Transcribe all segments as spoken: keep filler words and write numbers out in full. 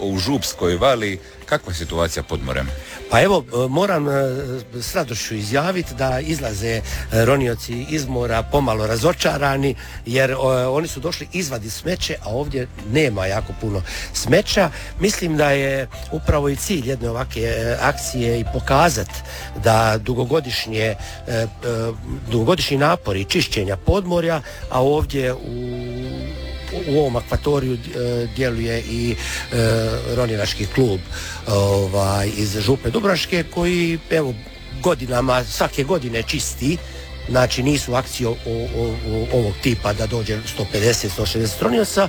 u Župskoj vali. Kakva je situacija pod morem? Pa evo, moram s radošću izjaviti da izlaze ronioci iz mora pomalo razočarani, jer o, oni su došli izvadi smeće, a ovdje nema jako puno smeća. Mislim da je upravo i cilj jedne ovakve akcije i pokazati da dugogodišnje e, e, dugogodišnji napori čišćenja podmorja, a ovdje u u ovom akvatoriju djeluje i e, ronilački klub ovaj, iz Župe Dubrovačke, koji evo godinama, svake godine čisti. Znači nisu akcije o, o, o, ovog tipa da dođe sto pedeset do sto šezdeset ronioca,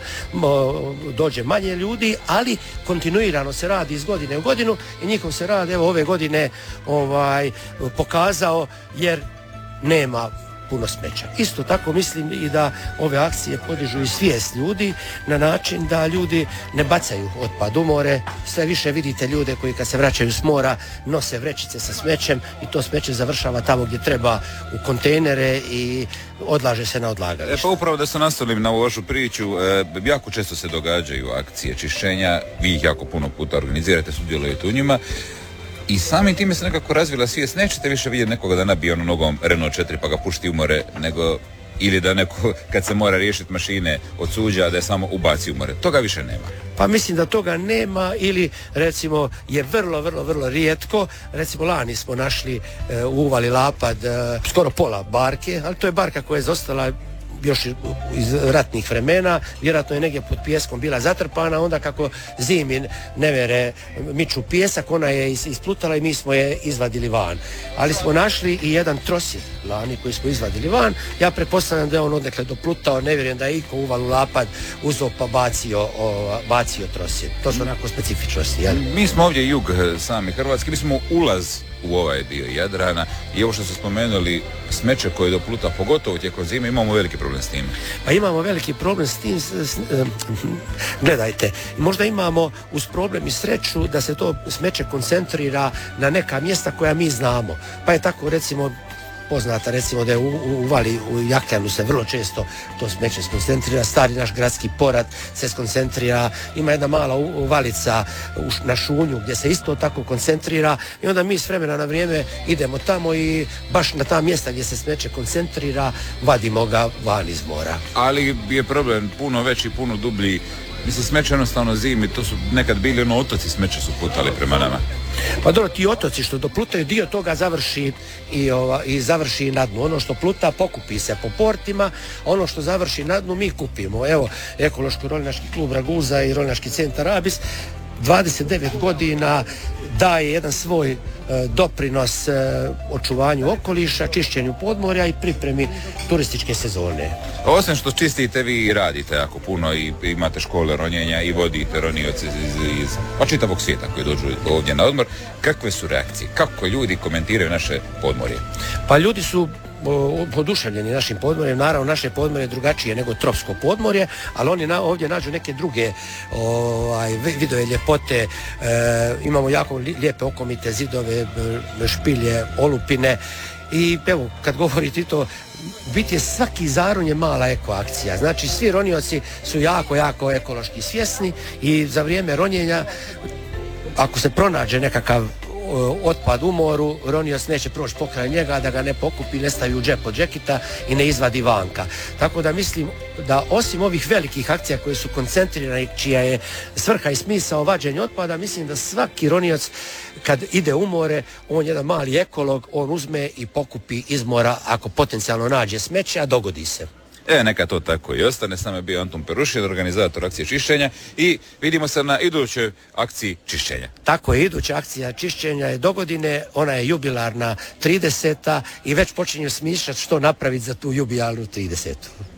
dođe manje ljudi, ali kontinuirano se radi iz godine u godinu i njihov se rad evo ove godine ovaj, pokazao, jer nema puno smeća. Isto tako mislim i da ove akcije podižu i svijest ljudi na način da ljudi ne bacaju otpad u more. Sve više vidite ljude koji kad se vraćaju s mora nose vrećice sa smećem i to smeće završava tamo gdje treba, u kontejnere, i odlaže se na odlagalište. E pa upravo da se nastavim na ovu vašu priču, e, jako često se događaju akcije čišćenja, vi ih jako puno puta organizirate, sudjelujete u njima. I samim time se nekako razvila svijest, nećete više vidjeti nekoga da nabije ono nogom Renault četiri pa ga pušti u more, nego ili da neko kad se mora riješiti mašine od suđa da je samo ubaci u more. Toga više nema. Pa mislim da toga nema, ili recimo je vrlo, vrlo, vrlo rijetko. Recimo lani smo našli e, u uvali Lapad e, skoro pola barke, ali to je barka koja je zostala još iz ratnih vremena, vjerojatno je negdje pod pijeskom bila zatrpana, onda kako zimi nevere miču pijesak, ona je isplutala i mi smo je izvadili van. Ali smo našli i jedan trosjed lani koji smo izvadili van. Ja pretpostavljam da je on odnekle doplutao, ne vjerujem da je iko uvalu Lapad uzeo pa bacio, o, bacio trosjed. To su onako specifičnosti. Jel? Mi smo ovdje jug sami Hrvatski, mi smo ulaz u ovaj dio Jadrana i ovo što ste spomenuli, smeće koje dopluta, pogotovo tijekom zime, imamo veliki problem s tim. Pa imamo veliki problem s tim, s, s, gledajte, možda imamo uz problem i sreću da se to smeće koncentrira na neka mjesta koja mi znamo. Pa je tako recimo poznata, recimo da je u, u, u Vali, u Jakljanu se vrlo često to smeće skoncentrira, stari naš gradski porat se skoncentrira, ima jedna mala u, u Valica u, na Šunju gdje se isto tako koncentrira, i onda mi s vremena na vrijeme idemo tamo i baš na ta mjesta gdje se smeće koncentrira vadimo ga van iz mora. Ali je problem puno veći, puno dublji. Mislim, smeće jednostavno zimi, to su nekad bili ono otoci smeće su putali prema nama. Pa dobro, ti otoci što doplutaju, dio toga završi i, ova, i završi na dnu. Ono što pluta pokupi se po portima, ono što završi na dnu mi kupimo. Evo, Ekološki ronilački klub Raguza i Ronilački centar Abis dvadeset devet godina daje jedan svoj e, doprinos e, očuvanju okoliša, čišćenju podmorja i pripremi turističke sezone. Osim što čistite, vi radite jako puno i imate škole ronjenja i vodite ronioce iz, iz pa čitavog svijeta koji dođu ovdje na odmor. Kakve su reakcije? Kako ljudi komentiraju naše podmorje? Pa ljudi su oduševljeni našim podmorjem. Naravno, naše podmorje je drugačije nego tropsko podmorje, ali oni na, ovdje nađu neke druge ovaj, vidove ljepote. E, imamo jako lijepe okomite zidove, špilje, olupine. I evo, kad govorite to, biti je svaki zarun je mala ekoakcija. Znači, svi ronioci su jako, jako ekološki svjesni i za vrijeme ronjenja, ako se pronađe nekakav otpad u moru, ronioc neće proći pokraj njega da ga ne pokupi, ne stavi u džep od džekita i ne izvadi vanka. Tako da mislim da osim ovih velikih akcija koje su koncentrirane, čija je svrha i smisao vađenja otpada, mislim da svaki ronioc kad ide u more, on je jedan mali ekolog, on uzme i pokupi iz mora ako potencijalno nađe smeće, a dogodi se. E, neka to tako i ostane. S nama je bio Antun Perušin, organizator akcije čišćenja, i vidimo se na idućoj akciji čišćenja. Tako je, iduća akcija čišćenja je dogodine, ona je jubilarna trideseta i već počinju smišljati što napraviti za tu jubilarnu tridesetu.